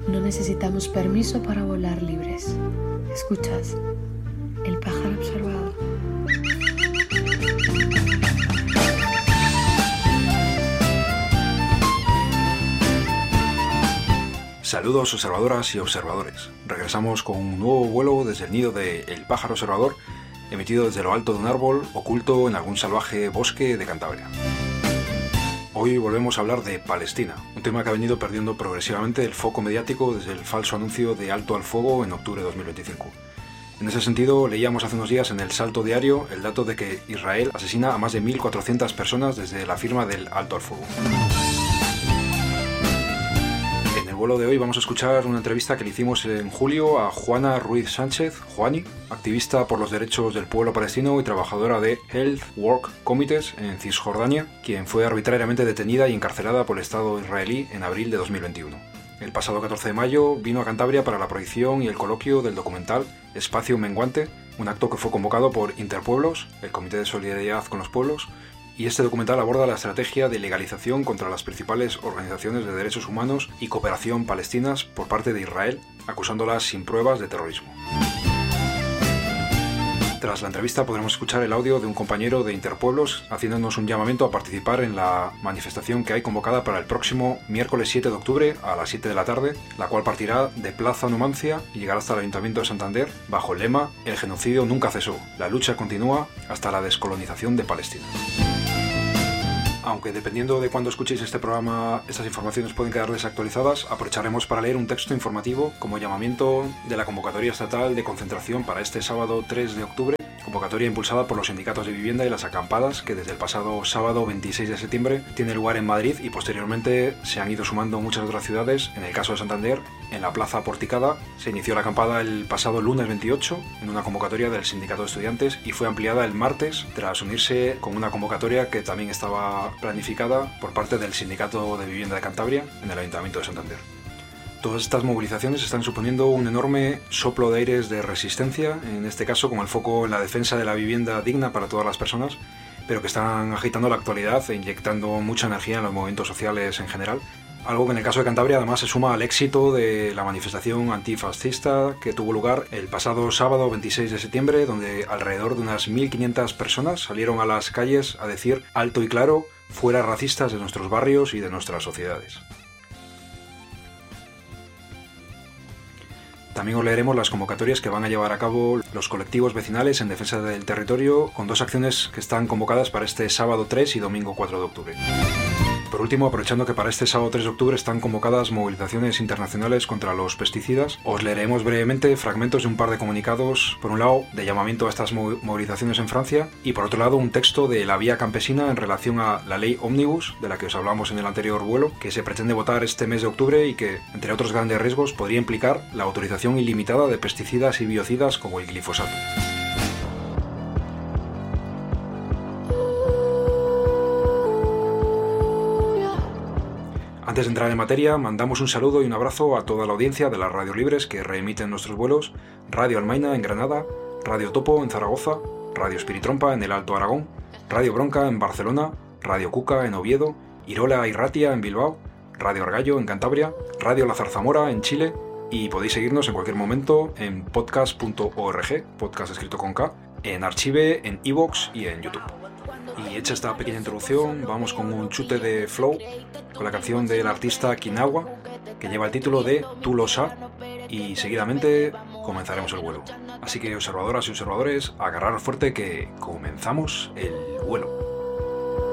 No necesitamos permiso para volar libres. ¿Escuchas? El pájaro observador. Saludos observadoras y observadores. Regresamos con un nuevo vuelo desde el nido de El Pájaro Observador, emitido desde lo alto de un árbol oculto en algún salvaje bosque de Cantabria. Hoy volvemos a hablar de Palestina, un tema que ha venido perdiendo progresivamente el foco mediático desde el falso anuncio de alto al fuego en octubre de 2025. En ese sentido, leíamos hace unos días en El Salto Diario el dato de que Israel asesina a más de 1.400 personas desde la firma del alto al fuego. En el vuelo de hoy vamos a escuchar una entrevista que le hicimos en julio a Juana Ruiz Sánchez, Juani, activista por los derechos del pueblo palestino y trabajadora de Health Work Committees en Cisjordania, quien fue arbitrariamente detenida y encarcelada por el Estado israelí en abril de 2021. El pasado 14 de mayo vino a Cantabria para la proyección y el coloquio del documental Espacio Menguante, un acto que fue convocado por Interpueblos, el Comité de Solidaridad con los Pueblos, y este documental aborda la estrategia de legalización contra las principales organizaciones de derechos humanos y cooperación palestinas por parte de Israel, acusándolas sin pruebas de terrorismo. Tras la entrevista podremos escuchar el audio de un compañero de Interpueblos haciéndonos un llamamiento a participar en la manifestación que hay convocada para el próximo miércoles 7 de octubre a las 7 de la tarde, la cual partirá de Plaza Numancia y llegará hasta el Ayuntamiento de Santander bajo el lema «El genocidio nunca cesó, la lucha continúa hasta la descolonización de Palestina». Aunque dependiendo de cuándo escuchéis este programa, estas informaciones pueden quedar desactualizadas, aprovecharemos para leer un texto informativo como llamamiento de la convocatoria estatal de concentración para este sábado 3 de octubre, convocatoria impulsada por los sindicatos de vivienda y las acampadas que desde el pasado sábado 26 de septiembre tiene lugar en Madrid y posteriormente se han ido sumando muchas otras ciudades. En el caso de Santander, en la Plaza Porticada, se inició la acampada el pasado lunes 28 en una convocatoria del sindicato de estudiantes y fue ampliada el martes tras unirse con una convocatoria que también estaba planificada por parte del sindicato de vivienda de Cantabria en el Ayuntamiento de Santander. Todas estas movilizaciones están suponiendo un enorme soplo de aires de resistencia, en este caso con el foco en la defensa de la vivienda digna para todas las personas, pero que están agitando la actualidad e inyectando mucha energía en los movimientos sociales en general. Algo que en el caso de Cantabria además se suma al éxito de la manifestación antifascista que tuvo lugar el pasado sábado 26 de septiembre, donde alrededor de unas 1.500 personas salieron a las calles a decir alto y claro, fuera racistas de nuestros barrios y de nuestras sociedades. También os leeremos las convocatorias que van a llevar a cabo los colectivos vecinales en defensa del territorio, con dos acciones que están convocadas para este sábado 3 y domingo 4 de octubre. Por último, aprovechando que para este sábado 3 de octubre están convocadas movilizaciones internacionales contra los pesticidas, os leeremos brevemente fragmentos de un par de comunicados, por un lado, de llamamiento a estas movilizaciones en Francia, y por otro lado, un texto de la Vía Campesina en relación a la ley Ómnibus, de la que os hablamos en el anterior vuelo, que se pretende votar este mes de octubre y que, entre otros grandes riesgos, podría implicar la autorización ilimitada de pesticidas y biocidas como el glifosato. Antes de entrar en materia, mandamos un saludo y un abrazo a toda la audiencia de las radios libres que reemiten nuestros vuelos: Radio Almaina en Granada, Radio Topo en Zaragoza, Radio Espiritrompa en el Alto Aragón, Radio Bronca en Barcelona, Radio Cuca en Oviedo, Irola y Ratia en Bilbao, Radio Argallo en Cantabria, Radio La Zarzamora en Chile, y podéis seguirnos en cualquier momento en podcast.org, podcast escrito con K, en Archive, en iVoox y en YouTube. Y hecha esta pequeña introducción, vamos con un chute de flow con la canción del artista Kinawa, que lleva el título de Tú lo sa, y seguidamente comenzaremos el vuelo. Así que observadoras y observadores, agarraros fuerte que comenzamos el vuelo.